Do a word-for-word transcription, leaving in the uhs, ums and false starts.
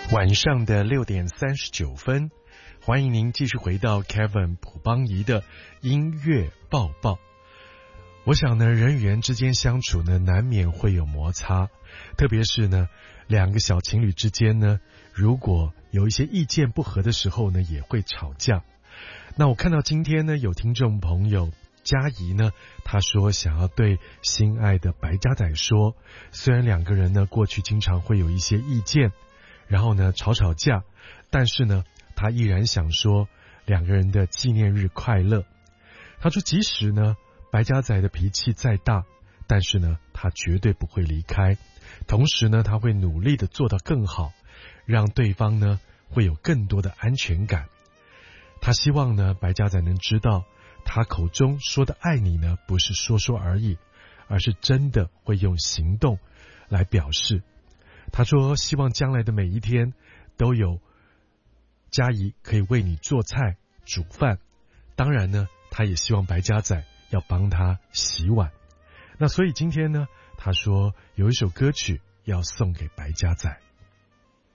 晚上的六点三十九分，欢迎您继续回到 Kevin 卜邦仪的音乐报报。我想呢，人与人之间相处呢，难免会有摩擦，特别是呢，两个小情侣之间呢，如果有一些意见不合的时候呢，也会吵架。那我看到今天呢，有听众朋友嘉怡呢，他说想要对心爱的白家仔说，虽然两个人呢过去经常会有一些意见，然后呢吵吵架，但是呢他依然想说两个人的纪念日快乐。他说即使呢白家仔的脾气再大，但是呢他绝对不会离开，同时呢他会努力的做到更好，让对方呢会有更多的安全感。他希望呢白家仔能知道，他口中说的爱你呢不是说说而已，而是真的会用行动来表示。他说希望将来的每一天都有嘉怡可以为你做菜煮饭，当然呢他也希望白家仔要帮他洗碗。那所以今天呢他说有一首歌曲要送给白家仔。